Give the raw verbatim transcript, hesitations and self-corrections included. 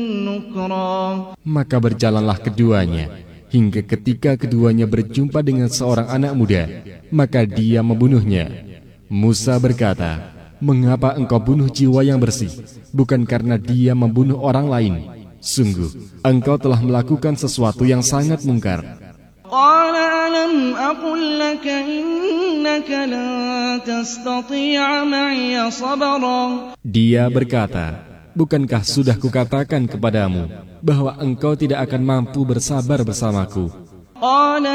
Maka berjalanlah keduanya hingga ketika keduanya berjumpa dengan seorang anak muda, maka dia membunuhnya. Musa berkata, "Mengapa engkau bunuh jiwa yang bersih, bukan karena dia membunuh orang lain? Sungguh, engkau telah melakukan sesuatu yang sangat mungkar." Dia berkata, "Bukankah sudah kukatakan kepadamu bahwa engkau tidak akan mampu bersabar bersamaku?"